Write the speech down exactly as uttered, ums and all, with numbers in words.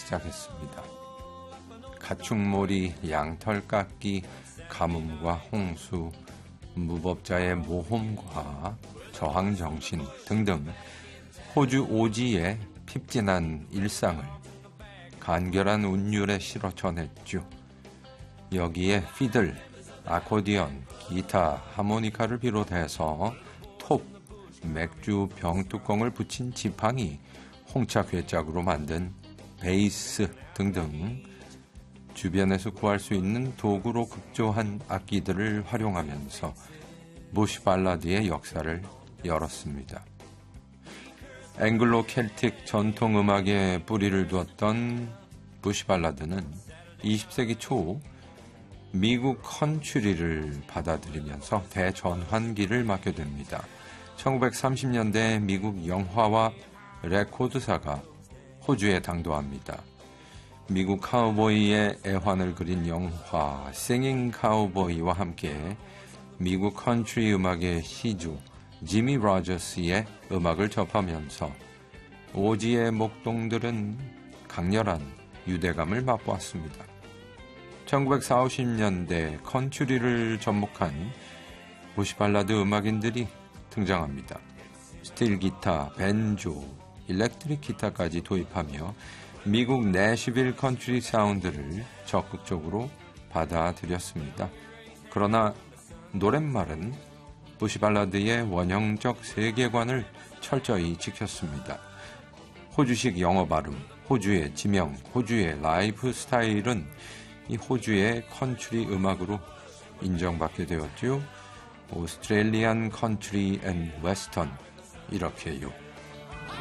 시작했습니다. 가축몰이, 양털깎기, 가뭄과 홍수, 무법자의 모험과 저항정신 등등 호주 오지의 핍진한 일상을 간결한 운율에 실어 전했죠. 여기에 피들, 아코디언, 기타, 하모니카를 비롯해서 톱, 맥주 병뚜껑을 붙인 지팡이, 홍차 괴짝으로 만든 베이스 등등 주변에서 구할 수 있는 도구로 급조한 악기들을 활용하면서 부시 발라드의 역사를 열었습니다. 앵글로 켈틱 전통 음악에 뿌리를 두었던 부시 발라드는 이십 세기 초 미국 컨츄리를 받아들이면서 대전환기를 맞게 됩니다. 천구백삼십 년대 미국 영화와 레코드사가 호주에 당도합니다. 미국 카우보이의 애환을 그린 영화 싱잉 카우보이와 함께 미국 컨트리 음악의 시주 지미 로저스의 음악을 접하면서 오지의 목동들은 강렬한 유대감을 맛보았습니다. 천구백사십 년대 컨츄리를 접목한 부시 발라드 음악인들이 등장합니다. 스틸 기타, 벤조, 일렉트릭 기타까지 도입하며 미국 내시빌 컨트리 사운드를 적극적으로 받아들였습니다. 그러나 노랫말은 부시 발라드의 원형적 세계관을 철저히 지켰습니다. 호주식 영어 발음, 호주의 지명, 호주의 라이프 스타일은 이 호주의 컨트리 음악으로 인정받게 되었죠. 오스트레일리안 컨트리 앤 웨스턴 이렇게요.